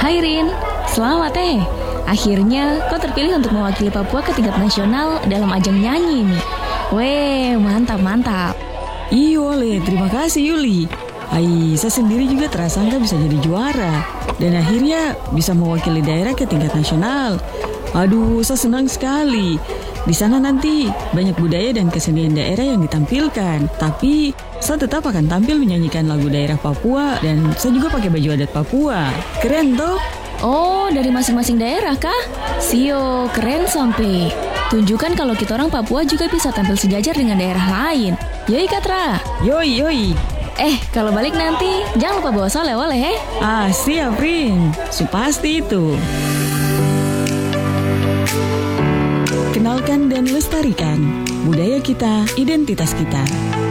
Hai Rin, selamat Akhirnya kau terpilih untuk mewakili Papua ke tingkat nasional dalam ajang nyanyi nih. Weh, mantap. Iyo Le, terima kasih Yuli. Saya sendiri juga terasa nggak bisa jadi juara. Dan akhirnya bisa mewakili daerah ke tingkat nasional. Aduh, saya senang sekali. Di sana nanti banyak budaya dan kesenian daerah yang ditampilkan. Tapi saya tetap akan tampil menyanyikan lagu daerah Papua. Dan saya juga pakai baju adat Papua. Keren toh? Oh, dari masing-masing daerah kah? Sio, keren sampai. Tunjukkan kalau kita orang Papua juga bisa tampil sejajar dengan daerah lain. Yoi Katra. Yoi. Kalau balik nanti jangan lupa bawa oleh-oleh Siap Rin. Pasti itu. Kenalkan dan lestarikan budaya kita, identitas kita.